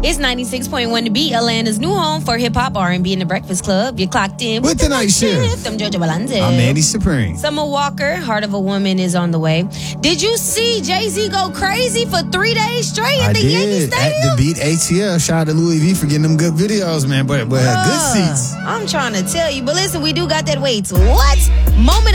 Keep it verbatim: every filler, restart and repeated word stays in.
It's ninety-six point one to beat, Atlanta's new home for hip-hop, R and B, and the Breakfast Club. You're clocked in with the night shift. I'm JoJo Valente. I'm Andy Supreme. Summer Walker, Heart of a Woman, is on the way. Did you see Jay-Z go crazy for three days straight at I the did. Yankee Stadium? At the Beat A T L. Shout out to Louis V for getting them good videos, man. But, but uh, good seats. I'm trying to tell you. But listen, we do got that wait. What? Moment